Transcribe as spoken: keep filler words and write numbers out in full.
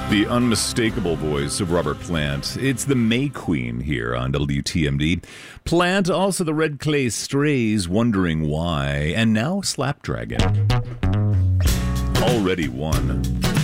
The unmistakable voice of Robert Plant. It's the May Queen here on W T M D. Plant, also the Red Clay Strays, Wondering Why, and now Slapdragon. Already won.